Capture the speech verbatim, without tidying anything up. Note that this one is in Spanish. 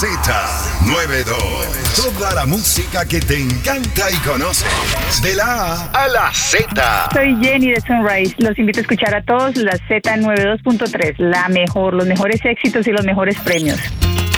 noventa y dos. Toda la música que te encanta y conoces. De la A a la Z. Soy Jenny de Sunrise. Los invito a escuchar a todos la Z noventa y dos punto tres. La mejor, los mejores éxitos y los mejores premios.